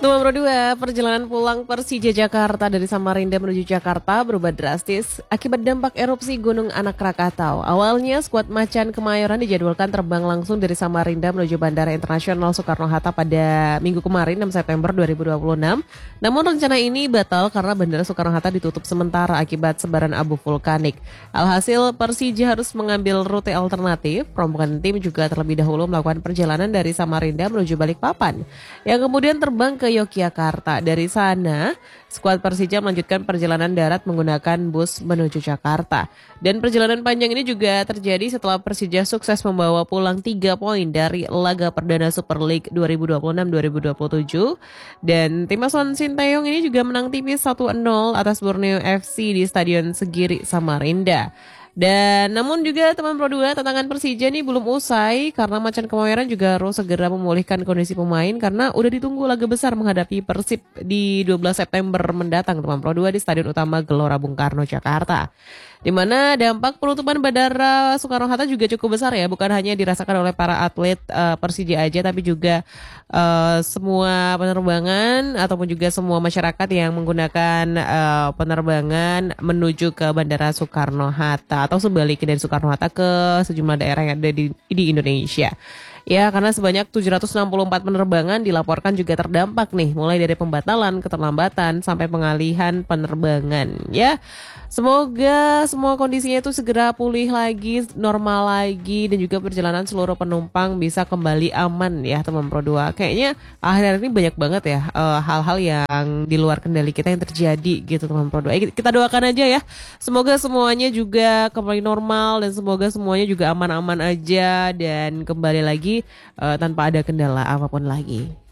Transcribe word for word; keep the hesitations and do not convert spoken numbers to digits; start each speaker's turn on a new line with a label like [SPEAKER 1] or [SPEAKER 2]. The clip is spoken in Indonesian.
[SPEAKER 1] Nomor dua, perjalanan pulang Persija Jakarta dari Samarinda menuju Jakarta berubah drastis akibat dampak erupsi Gunung Anak Krakatau. Awalnya skuad Macan Kemayoran dijadwalkan terbang langsung dari Samarinda menuju Bandara Internasional Soekarno-Hatta pada minggu kemarin enam September dua ribu dua puluh enam. Namun rencana ini batal karena Bandara Soekarno-Hatta ditutup sementara akibat sebaran abu vulkanik. Alhasil Persija harus mengambil rute alternatif. Rombongan tim juga terlebih dahulu melakukan perjalanan dari Samarinda menuju Balikpapan, yang kemudian terbang ke Yogyakarta. Dari sana, skuad Persija melanjutkan perjalanan darat menggunakan bus menuju Jakarta. Dan perjalanan panjang ini juga terjadi setelah Persija sukses membawa pulang tiga poin dari laga perdana Super League dua ribu dua puluh enam dua ribu dua puluh tujuh. Dan tim asuhan Sinteyong ini juga menang tipis satu nol atas Borneo F C di Stadion Segiri, Samarinda. Dan namun juga teman Pro dua, tantangan Persija ini belum usai karena Macan Kemayoran juga harus segera memulihkan kondisi pemain karena udah ditunggu laga besar menghadapi Persib di dua belas September mendatang teman Pro dua di Stadion Utama Gelora Bung Karno, Jakarta. Di mana dampak penutupan Bandara Soekarno-Hatta juga cukup besar ya, bukan hanya dirasakan oleh para atlet uh, Persija aja, tapi juga uh, semua penerbangan ataupun juga semua masyarakat yang menggunakan uh, penerbangan menuju ke Bandara Soekarno-Hatta atau sebaliknya dari Soekarno-Hatta ke sejumlah daerah yang ada di, di Indonesia. Ya, karena sebanyak tujuh ratus enam puluh empat penerbangan dilaporkan juga terdampak nih, mulai dari pembatalan, keterlambatan, sampai pengalihan penerbangan. Ya, semoga semua kondisinya itu segera pulih lagi, normal lagi, dan juga perjalanan seluruh penumpang bisa kembali aman ya teman Pro dua. Kayaknya akhir-akhir ini banyak banget ya uh, hal-hal yang di luar kendali kita yang terjadi gitu teman Pro dua. Eh, kita doakan aja ya, semoga semuanya juga kembali normal dan semoga semuanya juga aman-aman aja dan kembali lagi Uh, tanpa ada kendala apapun lagi.